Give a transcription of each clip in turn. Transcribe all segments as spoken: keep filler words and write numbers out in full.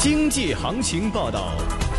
经济行情报道。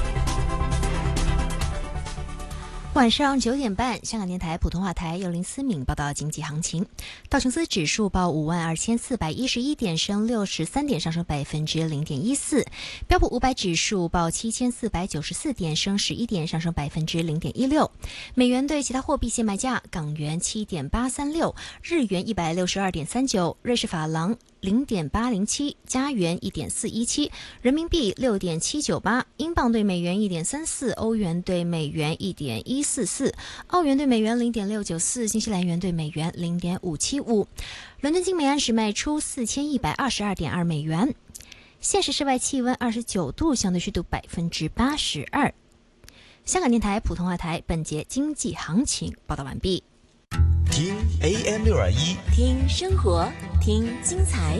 晚上九点半，香港电台普通话台由林思敏报道经济行情。道琼斯指数报五万二千四百一十一点，升六十三点，上升百分之零点一四。标普五百指数报七千四百九十四点，升十一点，上升百分之零点一六。美元对其他货币现卖价：港元七点八三六，日元一百六十二点三九，瑞士法郎零点八零七，加元一点四一七，人民币六点七九八，英镑对美元一点三四，欧元对美元一点一四四，澳元对美元零点六九四，新西兰元对美元零点五七五。伦敦金每安士卖出四千一百二十二点二美元。现时室外气温二十九度，相对湿度百分之八十二。香港电台普通话台本节经济行情报道完毕。 听 A M 六二一， 听生活，听精彩。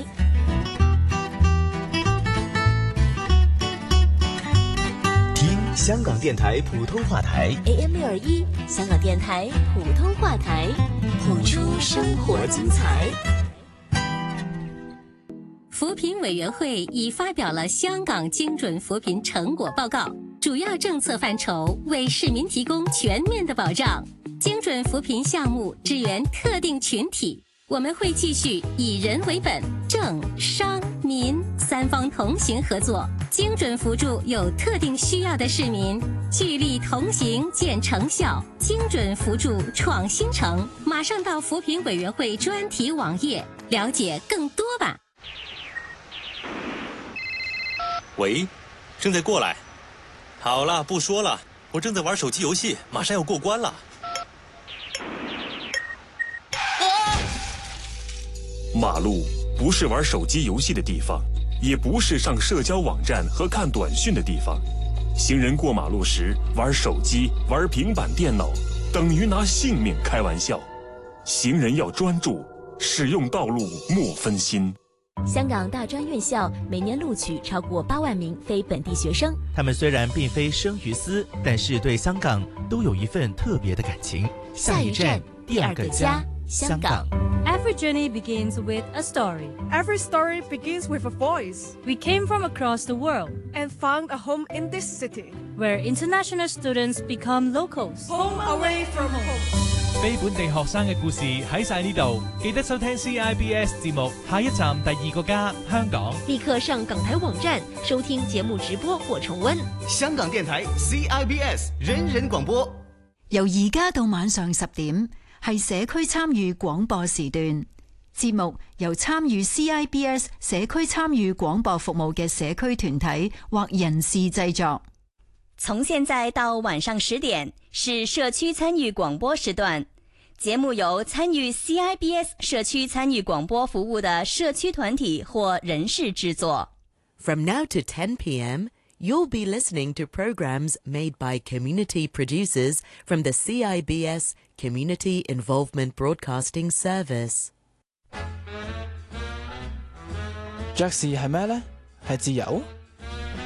听香港电台普通话台 A M 六二一，香港电台普通话台，谱出生活精彩。 扶贫委员会已发表了香港精准扶贫成果报告，主要政策范畴为市民提供全面的保障。精准扶贫项目支援特定群体，我们会继续以人为本，政商民三方同行合作，精准扶助有特定需要的市民，聚力同行见成效，精准扶助创新城。马上到扶贫委员会专题网页了解更多吧。 喂，正在过来。好了，不说了，我正在玩手机游戏，马上要过关了。 马路不是玩手机游戏的地方，也不是上社交网站和看短讯的地方。行人过马路时玩手机、玩平板电脑，等于拿性命开玩笑。行人要专注，使用道路莫分心。 香港大专院校每年录取超过八万名非本地学生， 他们虽然并非生于斯，但是对香港都有一份特别的感情。 下一站，第二个家，香港。 Every journey begins with a story. Every story begins with a voice. We came from across the world and found a home in this city, where international students become locals. Home away from home. 非本地學生嘅故事喺晒呢度，記得收聽 C I B S 節目，下一站第二個家，香港。 立刻上港台網站收聽節目直播或重溫。 香港電台 C I B S 人人廣播， 由而家到晚上十點。係社區參與廣播時段，節目由參與 C I B S 社區參與廣播服務嘅社區團體或人士製作。 從現在到晚上十點是社區參與廣播時段，節目由參與 C I B S 社區參與廣播服務的社區團體或人士製作。 From now to ten p.m. you'll be listening to programs made by community producers from the C I B S Community Involvement Broadcasting Service。 爵士係咩呢？係自由。